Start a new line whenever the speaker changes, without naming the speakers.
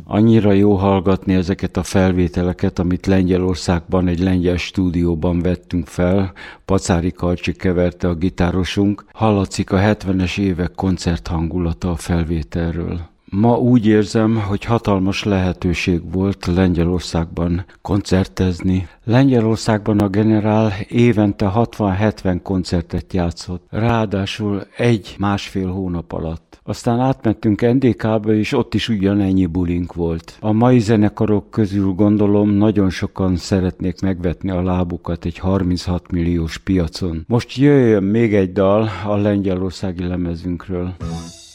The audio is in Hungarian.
Annyira jó hallgatni ezeket a felvételeket, amit Lengyelországban egy lengyel stúdióban vettünk fel. Pacári Karcsi keverte a gitárosunk. Hallatszik a 70-es évek koncerthangulata a felvételről. Ma úgy érzem, hogy hatalmas lehetőség volt Lengyelországban koncertezni. Lengyelországban a Generál évente 60-70 koncertet játszott, ráadásul 1-1,5 hónap alatt. Aztán átmentünk NDK-ba, és ott is ugyanennyi bulink volt. A mai zenekarok közül gondolom nagyon sokan szeretnék megvetni a lábukat egy 36 milliós piacon. Most jöjjön még egy dal a lengyelországi lemezünkről.